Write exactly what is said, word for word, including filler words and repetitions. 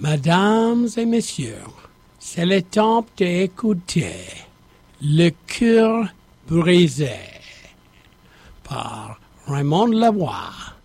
Mesdames et messieurs, c'est le temps d'écouter Le cœur brisé par Raymond Lavoie.